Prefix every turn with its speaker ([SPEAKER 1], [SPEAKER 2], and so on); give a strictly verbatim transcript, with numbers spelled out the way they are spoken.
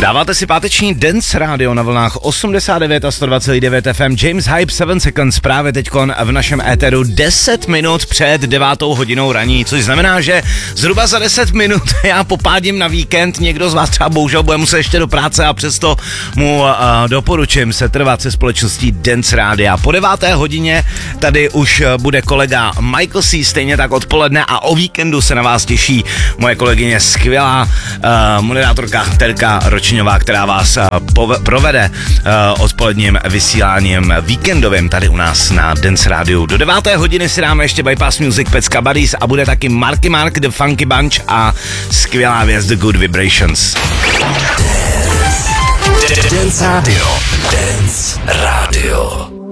[SPEAKER 1] Dáváte si páteční Dance Radio na vlnách osmdesát devět a sto dvacet devět F M. James Hype sedm Seconds právě teďkon v našem éteru deset minut před devátou hodinou raní, což znamená, že zhruba za deset minut já popádím na víkend, někdo z vás třeba bohužel bude muset ještě do práce a přesto mu uh, doporučím se trvat se společností Dance Radia. Po deváté hodině tady už bude kolega Michael C. stejně tak odpoledne a o víkendu se na vás těší moje kolegyně skvělá uh, moderátorka Terka Ročňová, která vás uh, pove- provede uh, odpoledním vysíláním víkendovým tady u nás na Dance Radio. Do deváté hodiny si dáme ještě Bypass Music, Pecka Buddies a bude taky Marky Mark, The Funky Bunch a skvělá věc The Good Vibrations.
[SPEAKER 2] Dance Radio. Dance Radio.